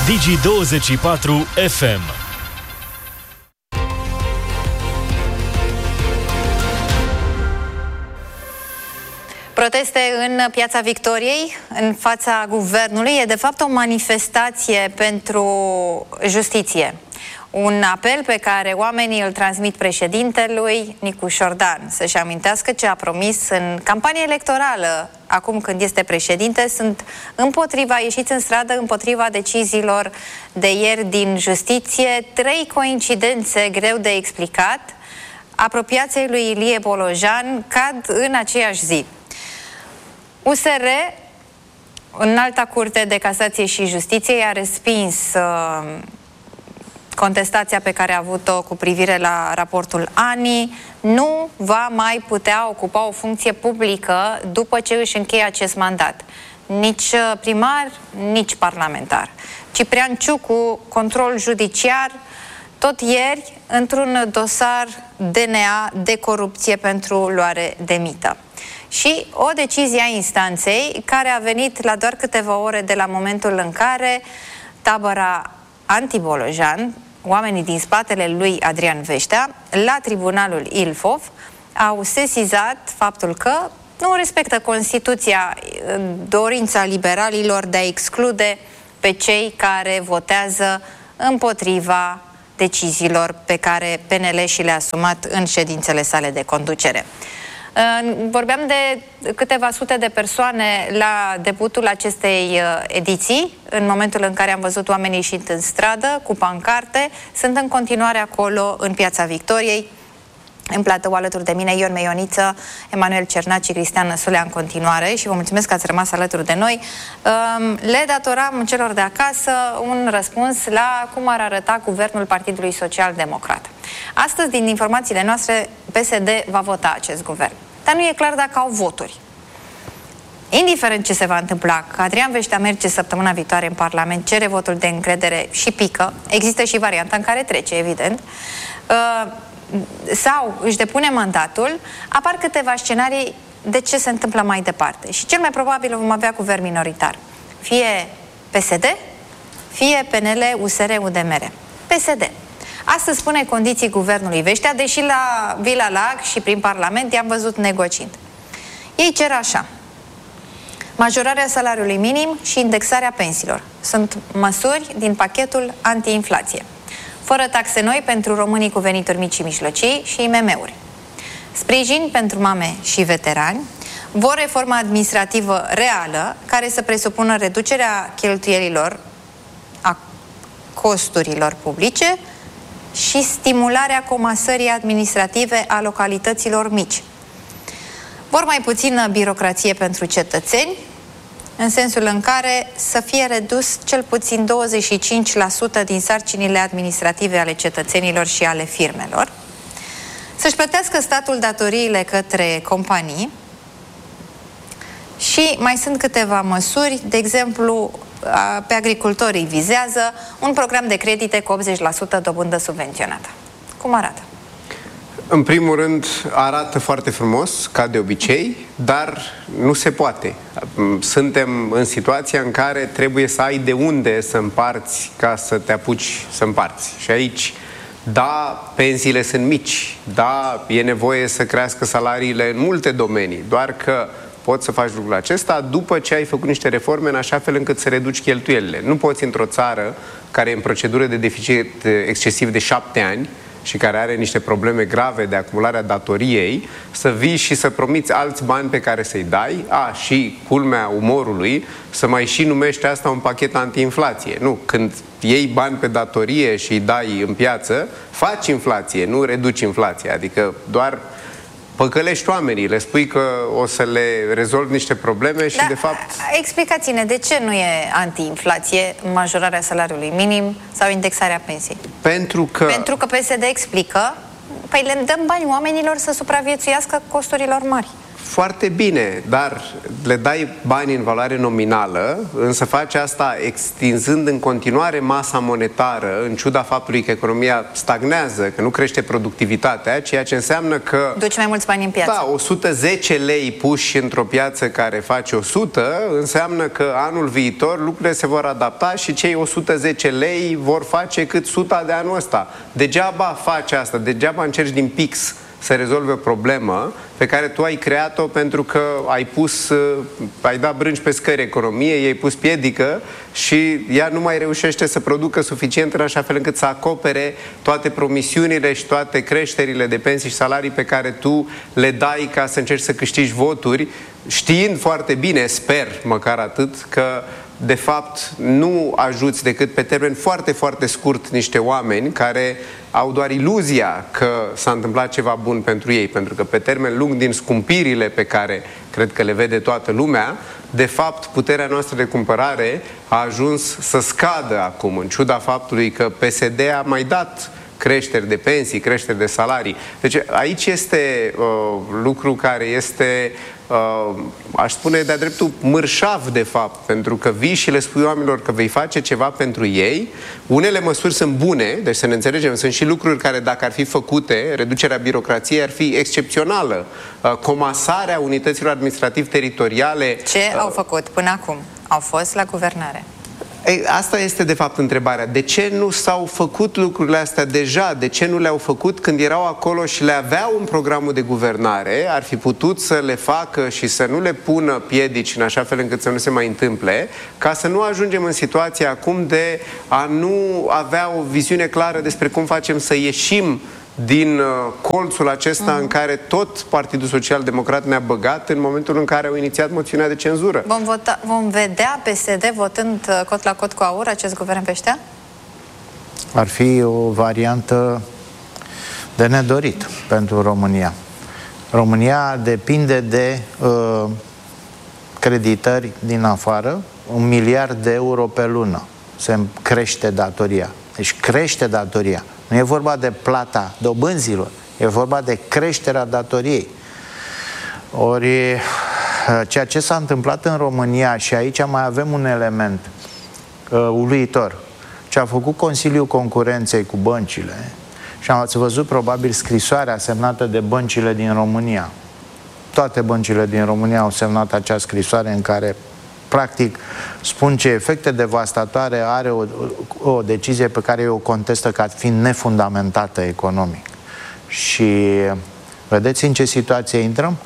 Digi24 FM. Proteste în Piața Victoriei, în fața guvernului, e de fapt o manifestație pentru justiție. Un apel pe care oamenii îl transmit președintelui Nicu Șordan să-și amintească ce a promis în campanie electorală, acum când este președinte. Sunt împotriva, ieșiți în stradă împotriva deciziilor de ieri din justiție. 3 coincidențe greu de explicat, apropiații lui Ilie Bolojan, cad în aceeași zi. USR, Înalta Curte de Casație și Justiție, a respins contestația pe care a avut-o cu privire la raportul ANI. Nu va mai putea ocupa o funcție publică după ce își încheie acest mandat. Nici primar, nici parlamentar. Ciprian Ciucu, control judiciar, tot ieri, într-un dosar DNA de corupție pentru luare de mită. Și o decizie a instanței care a venit la doar câteva ore de la momentul în care tabăra anti-Bolojan, oamenii din spatele lui Adrian Veștea, la tribunalul Ilfov, au sesizat faptul că nu respectă Constituția, dorința liberalilor de a exclude pe cei care votează împotriva deciziilor pe care PNL și le-a asumat în ședințele sale de conducere. Vorbeam de câteva sute de persoane la debutul acestei ediții, în momentul în care am văzut oamenii ieșind în stradă cu pancarte. Sunt în continuare acolo, în Piața Victoriei, în platou alături de mine Ion Meioniță, Emanuel Cernaci, Cristian Năsulea în continuare, și vă mulțumesc că ați rămas alături de noi. Le datoram celor de acasă un răspuns la cum ar arăta guvernul Partidului Social Democrat. Astăzi, din informațiile noastre, PSD va vota acest guvern, dar nu e clar dacă au voturi. Indiferent ce se va întâmpla, că Adrian Veștea merge săptămâna viitoare în Parlament, cere votul de încredere și pică, există și varianta în care trece, evident, sau își depune mandatul, apar câteva scenarii de ce se întâmplă mai departe. Și cel mai probabil vom avea guvern minoritar. Fie PSD, fie PNL, USR, UDMR. PSD. Astăzi spune condiții guvernului Veștea, deși la Vila Lag și prin Parlament i-am văzut negociind. Ei cer așa: majorarea salariului minim și indexarea pensiilor. Sunt măsuri din pachetul anti-inflație. Fără taxe noi pentru românii cu venituri mici și mijlocii și IMM-uri. Sprijin pentru mame și veterani. Vor reformă administrativă reală care să presupună reducerea cheltuielilor, a costurilor publice și stimularea comasării administrative a localităților mici. Vor mai puțină birocrație pentru cetățeni, în sensul în care să fie redus cel puțin 25% din sarcinile administrative ale cetățenilor și ale firmelor, să-și plătească statul datoriile către companii și mai sunt câteva măsuri, de exemplu, pe agricultorii vizează un program de credite cu 80% dobândă subvenționată. Cum arată? În primul rând, arată foarte frumos, ca de obicei, dar nu se poate. Suntem în situația în care trebuie să ai de unde să împarți ca să te apuci să împarți. Și aici, da, pensiile sunt mici, da, e nevoie să crească salariile în multe domenii, doar că poți să faci lucrul acesta după ce ai făcut niște reforme în așa fel încât să reduci cheltuielile. Nu poți într-o țară care e în procedură de deficit excesiv de 7 ani și care are niște probleme grave de acumularea datoriei, să vii și să promiți alți bani pe care să-i dai, și culmea umorului, să mai și numești asta un pachet anti-inflație. Nu, când iei bani pe datorie și îi dai în piață, faci inflație, nu reduci inflația, adică doar păcălești oamenii, le spui că o să le rezolvi niște probleme și de fapt... Explicați-ne, de ce nu e anti-inflație majorarea salariului minim sau indexarea pensiei? Pentru că PSD explică, păi le dăm bani oamenilor să supraviețuiască costurilor mari. foarte bine, dar le dai bani în valoare nominală, însă faci asta extinzând în continuare masa monetară, în ciuda faptului că economia stagnează, că nu crește productivitatea, ceea ce înseamnă că... duci mai mulți bani în piață. Da, 110 lei puși într-o piață care face 100, înseamnă că anul viitor lucrurile se vor adapta și cei 110 lei vor face cât 100 de anul ăsta. Degeaba faci asta, degeaba încerci din pix să rezolve o problemă pe care tu ai creat-o pentru că ai dat brânci pe scări economiei, i-ai pus piedică și ea nu mai reușește să producă suficient în așa fel încât să acopere toate promisiunile și toate creșterile de pensii și salarii pe care tu le dai ca să încerci să câștigi voturi, știind foarte bine, sper măcar atât, că de fapt nu ajuți decât pe termen foarte, foarte scurt niște oameni care au doar iluzia că s-a întâmplat ceva bun pentru ei, pentru că pe termen lung, din scumpirile pe care cred că le vede toată lumea, de fapt puterea noastră de cumpărare a ajuns să scadă acum, în ciuda faptului că PSD a mai dat creșteri de pensii, creșteri de salarii. Deci aici este lucru care este, aș spune de-a dreptul, mărșav de fapt, pentru că vii și le spui oamenilor că vei face ceva pentru ei. Unele măsuri sunt bune, deci să ne înțelegem, sunt și lucruri care dacă ar fi făcute, reducerea birocrației ar fi excepțională. Comasarea unităților administrativ-teritoriale. Ce au făcut până acum? Au fost la guvernare. Ei, asta este de fapt întrebarea. De ce nu s-au făcut lucrurile astea deja? De ce nu le-au făcut când erau acolo și le aveau în programul de guvernare? Ar fi putut să le facă și să nu le pună piedici în așa fel încât să nu se mai întâmple, ca să nu ajungem în situația acum de a nu avea o viziune clară despre cum facem să ieșim din colțul acesta în care tot Partidul Social Democrat ne-a băgat în momentul în care au inițiat moțiunea de cenzură. Vom vedea PSD votând cot la cot cu AUR acest guvern Peștea? Ar fi o variantă de nedorit pentru România. România depinde de creditări din afară, 1 miliard de euro pe lună. Se crește datoria. Deci crește datoria. Nu e vorba de plata dobânzilor, e vorba de creșterea datoriei. Ori ceea ce s-a întâmplat în România, și aici mai avem un element uluitor, ce a făcut Consiliul Concurenței cu băncile, și ați văzut probabil scrisoarea semnată de băncile din România. Toate băncile din România au semnat acea scrisoare în care practic spun ce efecte devastatoare are o decizie pe care eu o contestă ca fiind nefundamentată economic. Și vedeți în ce situație intrăm?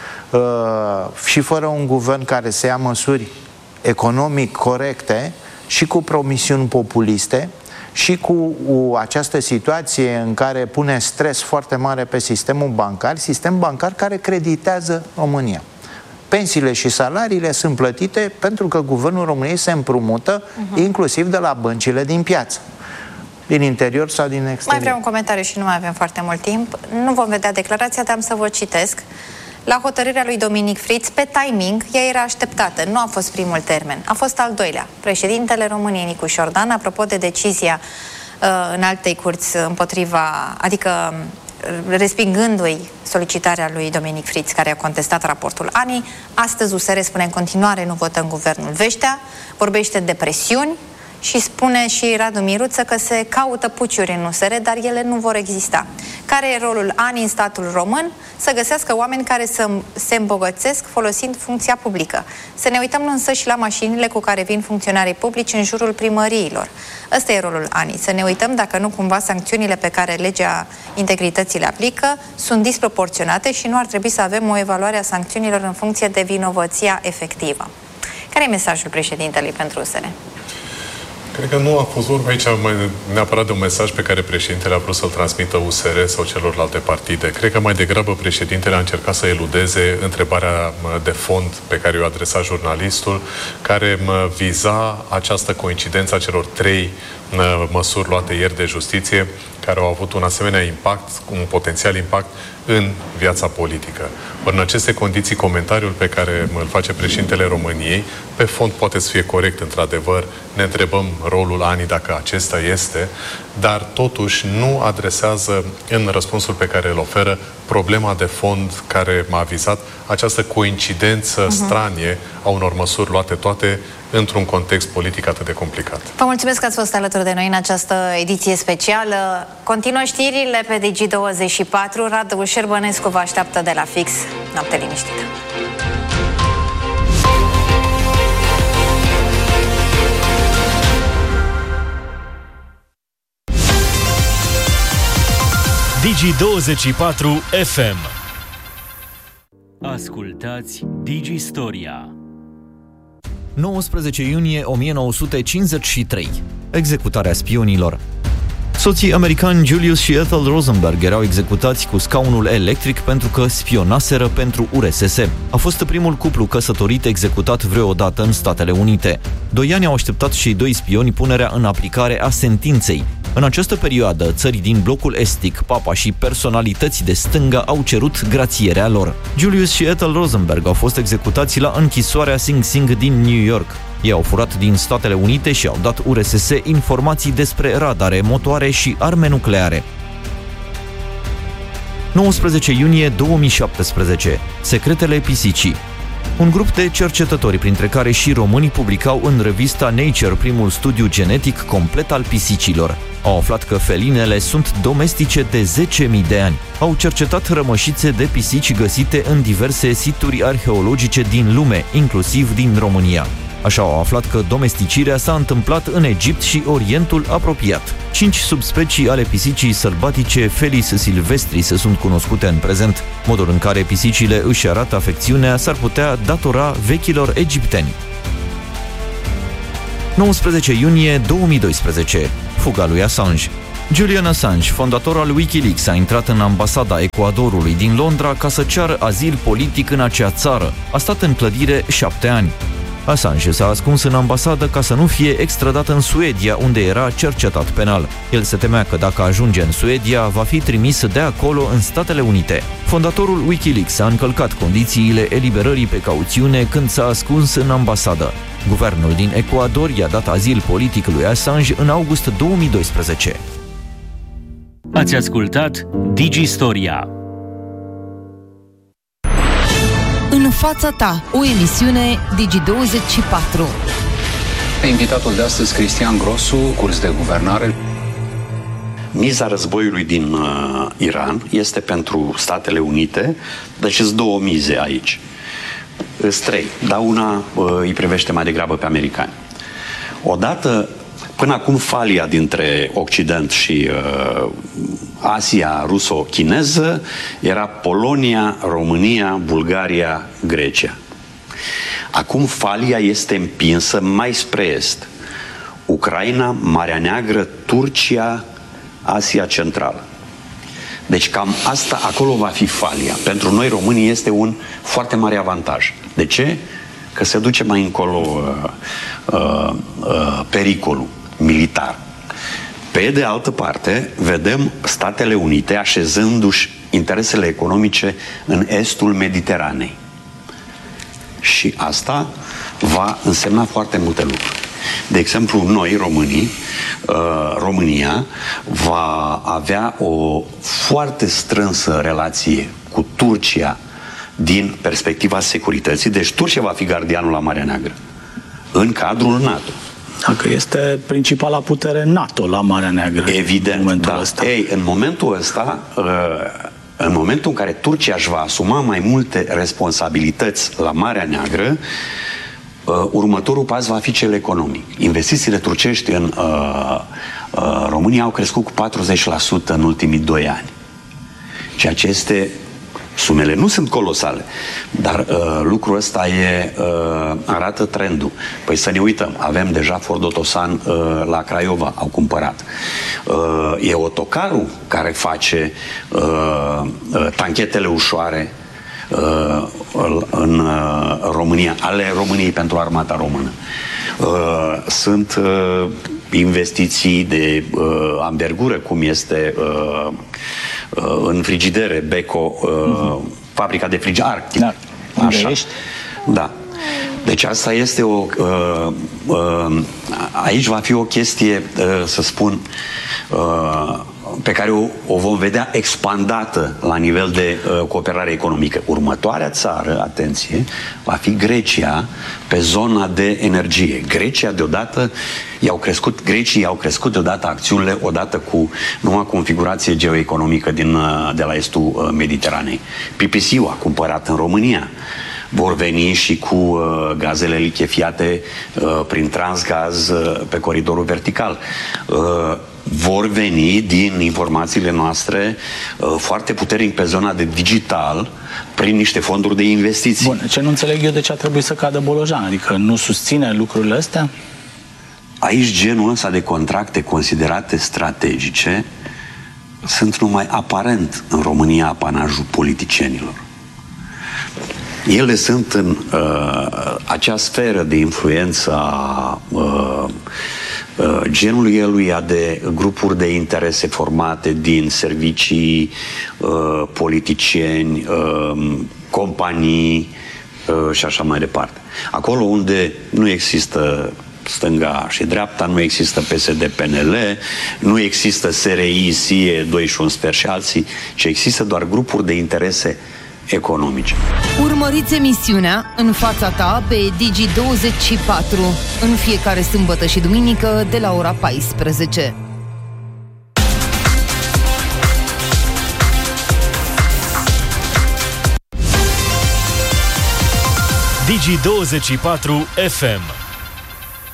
Și fără un guvern care să ia măsuri economic corecte și cu promisiuni populiste și cu această situație în care pune stres foarte mare pe sistemul bancar, sistem bancar care creditează România. Pensiile și salariile sunt plătite pentru că guvernul României se împrumută inclusiv de la băncile din piață, din interior sau din exterior. Mai vreau un comentariu și nu mai avem foarte mult timp. Nu vom vedea declarația, dar am să vă citesc. La hotărârea lui Dominic Fritz, pe timing, ea era așteptată. Nu a fost primul termen, a fost al doilea. Președintele României, Nicu Șordan, apropo de decizia în altei curți împotriva, adică respingându-i solicitarea lui Dominic Fritz, care a contestat raportul ANI, astăzi USR spune în continuare nu votăm guvernul Veștea, vorbește de presiuni și spune și Radu Miruță că se caută puciuri în USR, dar ele nu vor exista. Care e rolul ANI în statul român? Să găsească oameni care să se îmbogățesc folosind funcția publică. Să ne uităm însă și la mașinile cu care vin funcționarii publici în jurul primăriilor. Ăsta e rolul ANI. Să ne uităm dacă nu cumva sancțiunile pe care legea integrității le aplică sunt disproporționate și nu ar trebui să avem o evaluare a sancțiunilor în funcție de vinovăția efectivă. Care e mesajul președintelui pentru USR? Cred că nu a fost vorba aici neapărat de un mesaj pe care președintele a vrut să-l transmită USR sau celorlalte partide. Cred că mai degrabă președintele a încercat să eludeze întrebarea de fond pe care o adresa jurnalistul, care viza această coincidență a celor 3 măsuri luate ieri de justiție, care au avut un asemenea impact, un potențial impact în viața politică. Ori în aceste condiții, comentariul pe care îl face președintele României, pe fond poate să fie corect, într-adevăr, ne întrebăm rolul ANI dacă acesta este, dar totuși nu adresează în răspunsul pe care îl oferă problema de fond care m-a avizat, această coincidență stranie a unor măsuri luate toate într-un context politic atât de complicat. Vă mulțumesc că ați fost alături de noi în această ediție specială. Continuă știrile pe Digi24. Radu Șerbănescu vă așteaptă de la fix. Noapte liniștită! Digi24 FM. Ascultați Digistoria. 19 iunie 1953. Executarea spionilor. Soții americani Julius și Ethel Rosenberg erau executați cu scaunul electric pentru că spionaseră pentru URSS. A fost primul cuplu căsătorit executat vreodată în Statele Unite. 2 ani au așteptat și 2 spioni punerea în aplicare a sentinței. În această perioadă, țări din blocul estic, papa și personalități de stânga au cerut grațierea lor. Julius și Ethel Rosenberg au fost executați la închisoarea Sing Sing din New York. Ei au furat din Statele Unite și au dat URSS informații despre radare, motoare și arme nucleare. 19 iunie 2017. Secretele pisicii. Un grup de cercetători, printre care și români, publicau în revista Nature primul studiu genetic complet al pisicilor. Au aflat că felinele sunt domestice de 10.000 de ani. Au cercetat rămășițe de pisici găsite în diverse situri arheologice din lume, inclusiv din România. Așa au aflat că domesticirea s-a întâmplat în Egipt și Orientul apropiat. 5 subspecii ale pisicii sălbatice Felis silvestris sunt cunoscute în prezent. Modul în care pisicile își arată afecțiunea s-ar putea datora vechilor egipteni. 19 iunie 2012. Fuga lui Assange. Julian Assange, fondator al Wikileaks, a intrat în ambasada Ecuadorului din Londra ca să ceară azil politic în acea țară. A stat în clădire 7 ani. Assange s-a ascuns în ambasadă ca să nu fie extradat în Suedia, unde era cercetat penal. El se temea că dacă ajunge în Suedia, va fi trimis de acolo în Statele Unite. Fondatorul Wikileaks a încălcat condițiile eliberării pe cauțiune când s-a ascuns în ambasadă. Guvernul din Ecuador i-a dat azil politic lui Assange în august 2012. Ați ascultat Digistoria. În fața ta, o emisiune Digi24. Invitatul de astăzi, Cristian Grosu, curs de guvernare. Miza războiului din Iran este pentru Statele Unite, deci sunt 2 mize aici. Sunt 3, dar una îi privește mai degrabă pe americani. Odată, până acum falia dintre Occident și Asia ruso-chineză era Polonia, România, Bulgaria, Grecia. Acum falia este împinsă mai spre est. Ucraina, Marea Neagră, Turcia, Asia Centrală. Deci cam asta, acolo va fi falia. Pentru noi românii este un foarte mare avantaj. De ce? Că se duce mai încolo pericolul militar. Pe de altă parte, vedem Statele Unite așezându-și interesele economice în estul Mediteranei. Și asta va însemna foarte multe lucruri. De exemplu, noi, românii, România va avea o foarte strânsă relație cu Turcia din perspectiva securității. Deci Turcia va fi gardianul la Marea Neagră, în cadrul NATO. Dacă este principala putere NATO la Marea Neagră. Evident, în momentul da. ăsta. Ei, în momentul ăsta, în momentul în care Turcia își va asuma mai multe responsabilități la Marea Neagră, următorul pas va fi cel economic. Investițiile turcești în România au crescut cu 40% în ultimii 2 ani. Ceea ce este... Sumele nu sunt colosale, dar lucrul ăsta arată trendul. Păi să ne uităm, avem deja Ford Otosan la Craiova, au cumpărat. E autocarul care face tanchetele ușoare în România, ale României pentru armata română. Sunt investiții de anvergură, cum este în frigidere, Beko, fabrica de frigidere Arctic. Da. Așa. Da. Deci asta este aici va fi o chestie, să spun, pe care o vom vedea expandată la nivel de cooperare economică. Următoarea țară, atenție, va fi Grecia pe zona de energie. Grecia deodată grecii au crescut deodată acțiunile odată cu noua configurație geoeconomică de la estul Mediteranei. PPC-ul a cumpărat în România. Vor veni și cu gazele lichefiate prin Transgaz pe coridorul vertical. Vor veni, din informațiile noastre, foarte puternic pe zona de digital, prin niște fonduri de investiții. Bun, ce nu înțeleg eu de ce a trebuit să cadă Bolojan? Adică nu susține lucrurile astea? Aici genul ăsta de contracte considerate strategice sunt numai aparent în România apanajul politicienilor. Ele sunt în acea sferă de influență a genului eluia de grupuri de interese formate din servicii, politicieni, companii și așa mai departe. Acolo unde nu există stânga și dreapta, nu există PSD-PNL, nu există SRI, SIE, 2 și un sfert și alții, ci există doar grupuri de interese economice. Urmăriți emisiunea În fața ta pe Digi24 în fiecare sâmbătă și duminică de la ora 14. Digi24 FM.